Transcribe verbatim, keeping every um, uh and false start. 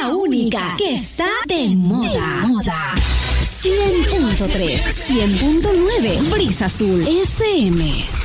la única que está de moda. De moda. cien punto tres, cien punto nueve, Brisa Azul F M.